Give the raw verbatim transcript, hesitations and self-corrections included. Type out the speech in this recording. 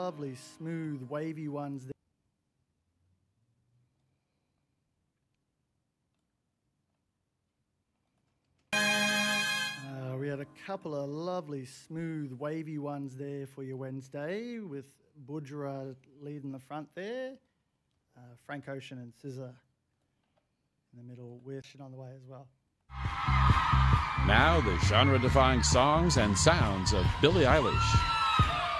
lovely, smooth, wavy ones there. Uh, we had a couple of lovely, smooth, wavy ones there for your Wednesday, with Budra leading the front there, uh, Frank Ocean and Scissor in the middle, with on the way as well. Now the genre-defying songs and sounds of Billie Eilish.